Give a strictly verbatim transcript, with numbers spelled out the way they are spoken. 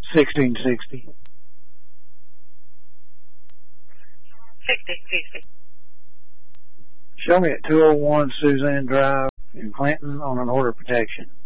sixteen sixty. sixteen sixty. Show me at two oh one Suzanne Drive in Clinton on an order of protection.